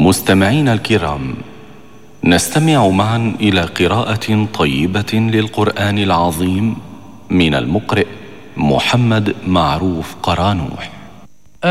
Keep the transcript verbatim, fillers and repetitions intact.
مستمعينا الكرام، نستمع معا إلى قراءة طيبة للقرآن العظيم من المقرئ محمد معروف قرانوح.